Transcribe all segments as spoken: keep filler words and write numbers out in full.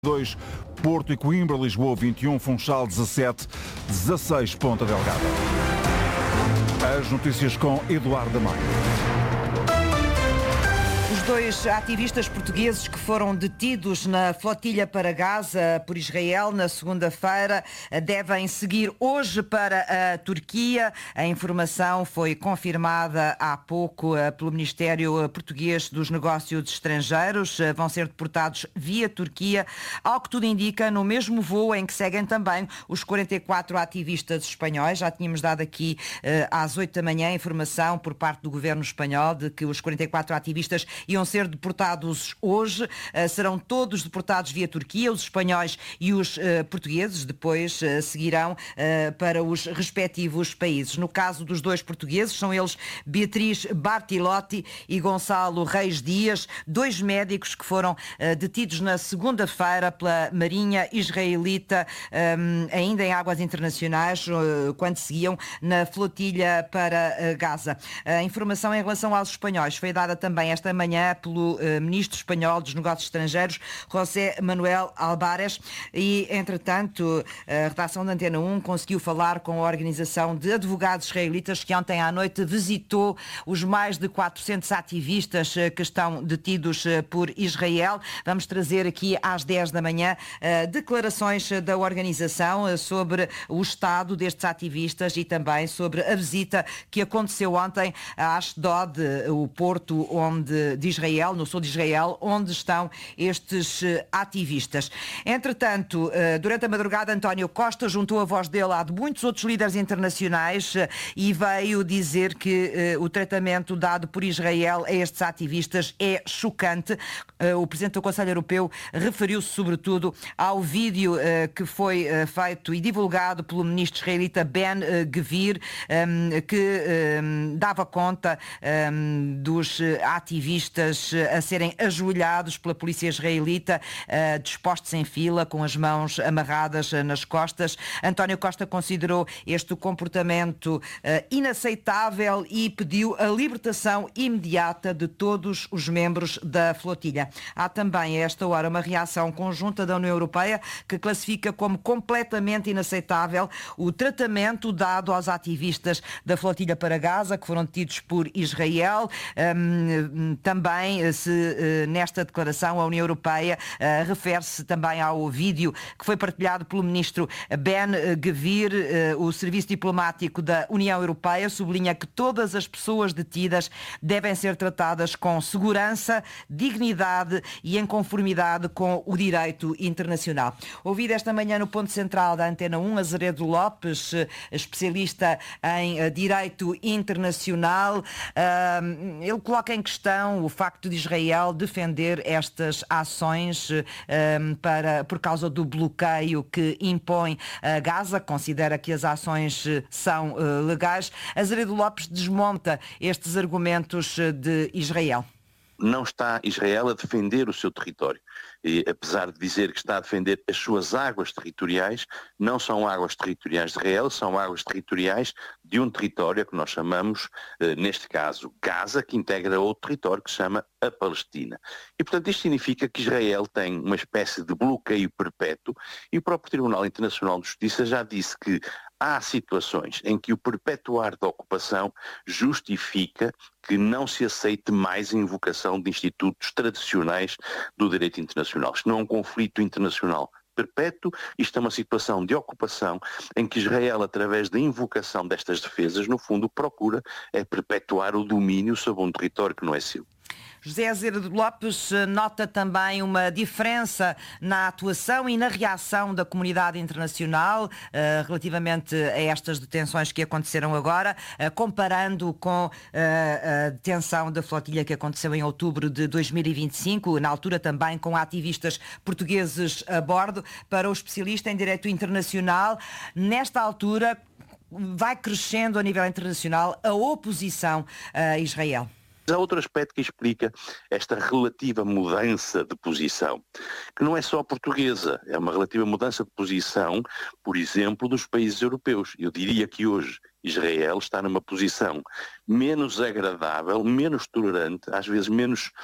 dois, Porto e Coimbra, Lisboa vinte e um, Funchal dezassete, dezasseis Ponta Delgada. As notícias com Eduardo Maia. Os dois ativistas portugueses que foram detidos na flotilha para Gaza por Israel na segunda-feira devem seguir hoje para a Turquia. A informação foi confirmada há pouco pelo Ministério Português dos Negócios Estrangeiros. Vão ser deportados via Turquia, ao que tudo indica, no mesmo voo em que seguem também os quarenta e quatro ativistas espanhóis. Já tínhamos dado aqui às oito da manhã a informação por parte do governo espanhol de que os quarenta e quatro ativistas iam ser deportados hoje. Uh, serão todos deportados via Turquia, os espanhóis e os uh, portugueses. Depois uh, seguirão uh, para os respectivos países. No caso dos dois portugueses, são eles Beatriz Bartilotti e Gonçalo Reis Dias, dois médicos que foram uh, detidos na segunda-feira pela Marinha Israelita, um, ainda em águas internacionais, uh, quando seguiam na flotilha para uh, Gaza. A informação em relação aos espanhóis foi dada também esta manhã pelo Ministro Espanhol dos Negócios Estrangeiros, José Manuel Álvarez, e, entretanto, a redação da Antena um conseguiu falar com a Organização de Advogados Israelitas, que ontem à noite visitou os mais de quatrocentos ativistas que estão detidos por Israel. Vamos trazer aqui às dez da manhã declarações da organização sobre o estado destes ativistas e também sobre a visita que aconteceu ontem a Ashdod, o porto onde, de Israel, no sul de Israel, onde estão estes ativistas. Entretanto, durante a madrugada, António Costa juntou a voz dele à de muitos outros líderes internacionais e veio dizer que o tratamento dado por Israel a estes ativistas é chocante. O Presidente do Conselho Europeu referiu-se sobretudo ao vídeo que foi feito e divulgado pelo ministro israelita Ben Gvir, que dava conta dos ativistas a serem ajoelhados pela polícia israelita, uh, dispostos em fila, com as mãos amarradas uh, nas costas. António Costa considerou este comportamento uh, inaceitável e pediu a libertação imediata de todos os membros da flotilha. Há também a esta hora uma reação conjunta da União Europeia que classifica como completamente inaceitável o tratamento dado aos ativistas da flotilha para Gaza, que foram detidos por Israel. Um, também se nesta declaração a União Europeia uh, refere-se também ao vídeo que foi partilhado pelo ministro Ben Gvir. Uh, o Serviço Diplomático da União Europeia sublinha que todas as pessoas detidas devem ser tratadas com segurança, dignidade e em conformidade com o direito internacional. Ouvido esta manhã no ponto central da Antena um, Azeredo Lopes, especialista em direito internacional, uh, ele coloca em questão o facto de Israel defender estas ações um, para, por causa do bloqueio que impõe a Gaza, considera que as ações são uh, legais. Azeredo Lopes desmonta estes argumentos de Israel. Não está Israel a defender o seu território. E, apesar de dizer que está a defender as suas águas territoriais, não são águas territoriais de Israel, são águas territoriais de um território que nós chamamos, eh, neste caso, Gaza, que integra outro território que se chama a Palestina. E, portanto, isto significa que Israel tem uma espécie de bloqueio perpétuo e o próprio Tribunal Internacional de Justiça já disse que há situações em que o perpetuar da ocupação justifica que não se aceite mais a invocação de institutos tradicionais do direito internacional. Isto não é um conflito internacional perpétuo, isto é uma situação de ocupação em que Israel, através da invocação destas defesas, no fundo procura é perpetuar o domínio sobre um território que não é seu. José Azeredo Lopes nota também uma diferença na atuação e na reação da comunidade internacional uh, relativamente a estas detenções que aconteceram agora, uh, comparando com uh, a detenção da flotilha que aconteceu em outubro de dois mil e vinte e cinco, na altura também com ativistas portugueses a bordo. Para o especialista em direito internacional, nesta altura vai crescendo a nível internacional a oposição a Israel. Há outro aspecto que explica esta relativa mudança de posição, que não é só portuguesa, é uma relativa mudança de posição, por exemplo, dos países europeus. Eu diria que hoje Israel está numa posição menos agradável, menos tolerante, às vezes menos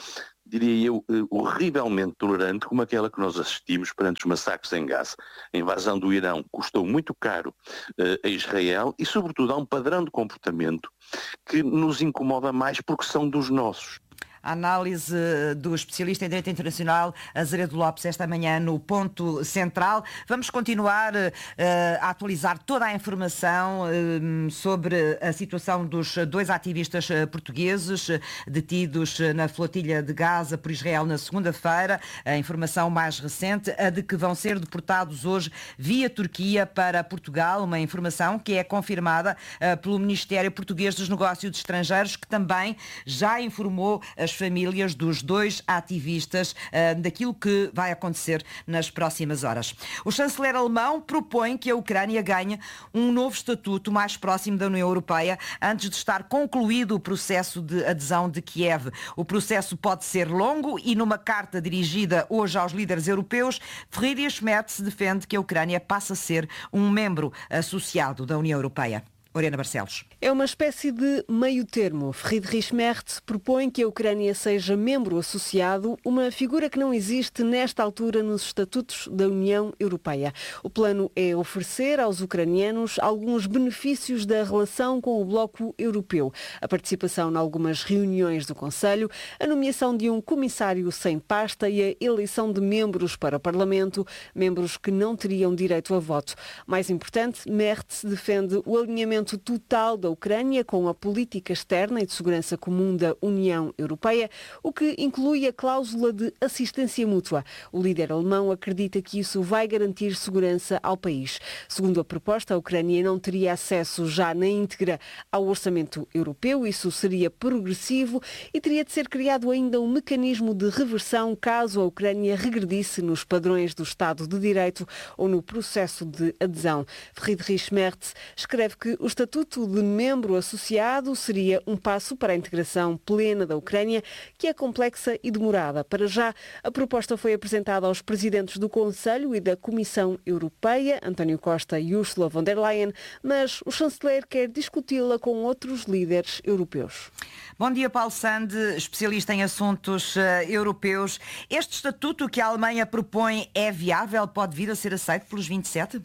diria eu, horrivelmente tolerante como aquela que nós assistimos perante os massacres em Gaza. A invasão do Irão custou muito caro uh, a Israel e, sobretudo, há um padrão de comportamento que nos incomoda mais porque são dos nossos. A análise do especialista em Direito Internacional Azeredo Lopes esta manhã no Ponto Central. Vamos continuar uh, a atualizar toda a informação uh, sobre a situação dos dois ativistas portugueses detidos na flotilha de Gaza por Israel na segunda-feira. A informação mais recente, a de que vão ser deportados hoje via Turquia para Portugal, uma informação que é confirmada uh, pelo Ministério Português dos Negócios Estrangeiros, que também já informou as famílias dos dois ativistas uh, daquilo que vai acontecer nas próximas horas. O chanceler alemão propõe que a Ucrânia ganhe um novo estatuto mais próximo da União Europeia antes de estar concluído o processo de adesão de Kiev. O processo pode ser longo e, numa carta dirigida hoje aos líderes europeus, Friedrich Merz defende que a Ucrânia passa a ser um membro associado da União Europeia. Oriana Barcelos. É uma espécie de meio termo. Friedrich Merz propõe que a Ucrânia seja membro associado, uma figura que não existe nesta altura nos estatutos da União Europeia. O plano é oferecer aos ucranianos alguns benefícios da relação com o bloco europeu. A participação em algumas reuniões do Conselho, a nomeação de um comissário sem pasta e a eleição de membros para o Parlamento, membros que não teriam direito a voto. Mais importante, Merz defende o alinhamento total da Ucrânia com a política externa e de segurança comum da União Europeia, o que inclui a cláusula de assistência mútua. O líder alemão acredita que isso vai garantir segurança ao país. Segundo a proposta, a Ucrânia não teria acesso já na íntegra ao orçamento europeu, isso seria progressivo e teria de ser criado ainda um mecanismo de reversão caso a Ucrânia regredisse nos padrões do Estado de Direito ou no processo de adesão. Friedrich Merz escreve que o estatuto de membro associado seria um passo para a integração plena da Ucrânia, que é complexa e demorada. Para já, a proposta foi apresentada aos presidentes do Conselho e da Comissão Europeia, António Costa e Ursula von der Leyen, mas o chanceler quer discuti-la com outros líderes europeus. Bom dia, Paulo Sande, especialista em assuntos uh, europeus. Este estatuto que a Alemanha propõe é viável? Pode vir a ser aceito pelos vinte e sete?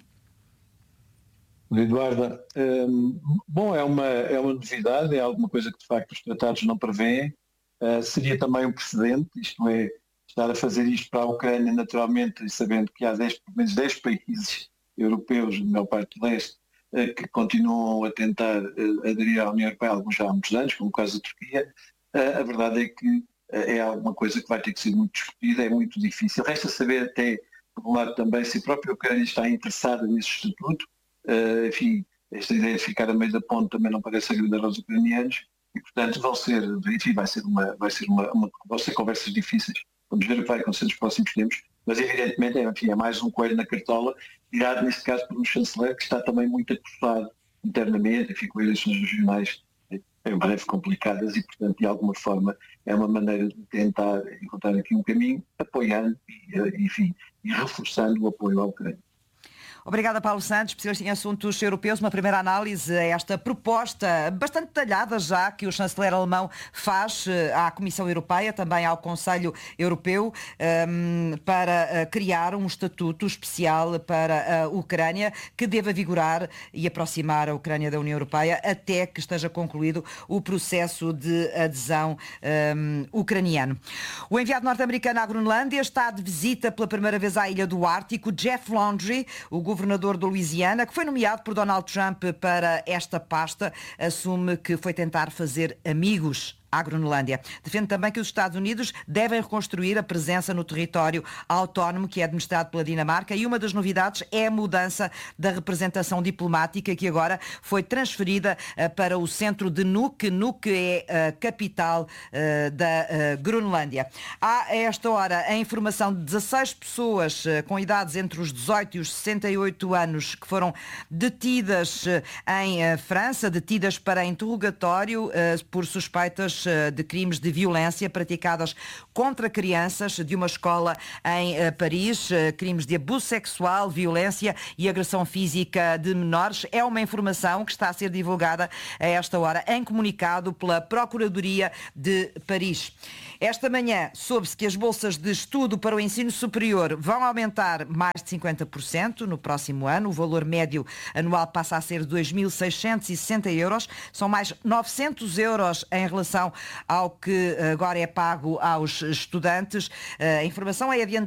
Eduarda, um, bom, é uma, é uma novidade, é alguma coisa que de facto os tratados não prevêem. Uh, seria também um precedente, isto é, estar a fazer isto para a Ucrânia naturalmente, sabendo que há dez, pelo menos dez países europeus, na maior parte do leste, uh, que continuam a tentar uh, aderir à União Europeia, alguns já há muitos anos, como o caso da Turquia. Uh, a verdade é que uh, é alguma coisa que vai ter que ser muito discutida, é muito difícil. Resta saber até, por um lado também, se a própria Ucrânia está interessada nesse estatuto. Uh, enfim, esta ideia de ficar a meio da ponte também não parece agradar aos ucranianos e, portanto, vão ser, enfim, vai ser, uma, vai ser uma, uma, vão ser conversas difíceis. Vamos ver o que vai acontecer nos próximos tempos, mas evidentemente é, enfim, é mais um coelho na cartola, tirado neste caso por um chanceler que está também muito acossado internamente, enfim, com eleições regionais em breve complicadas e, portanto, de alguma forma é uma maneira de tentar encontrar aqui um caminho, apoiando e, enfim, e reforçando o apoio à Ucrânia. Obrigada, Paulo Santos, especialista em assuntos europeus. Uma primeira análise a esta proposta bastante detalhada já que o chanceler alemão faz à Comissão Europeia, também ao Conselho Europeu, um, para criar um estatuto especial para a Ucrânia que deva vigorar e aproximar a Ucrânia da União Europeia até que esteja concluído o processo de adesão um, ucraniano. O enviado norte-americano à Groenlândia está de visita pela primeira vez à ilha do Ártico. Jeff Landry, o governador da Louisiana, que foi nomeado por Donald Trump para esta pasta, assume que foi tentar fazer amigos à Groenlândia. Defende também que os Estados Unidos devem reconstruir a presença no território autónomo que é administrado pela Dinamarca e uma das novidades é a mudança da representação diplomática que agora foi transferida uh, para o centro de Nuuk. Nuuk é a capital uh, da uh, Groenlândia. Há a esta hora a informação de dezasseis pessoas uh, com idades entre os dezoito e os sessenta e oito anos que foram detidas uh, em uh, França, detidas para interrogatório uh, por suspeitas de crimes de violência praticadas contra crianças de uma escola em Paris, crimes de abuso sexual, violência e agressão física de menores. É uma informação que está a ser divulgada a esta hora em comunicado pela Procuradoria de Paris. Esta manhã soube-se que as bolsas de estudo para o ensino superior vão aumentar mais de cinquenta por cento no próximo ano. O valor médio anual passa a ser dois mil seiscentos e sessenta euros. São mais novecentos euros em relação ao que agora é pago aos estudantes. A informação é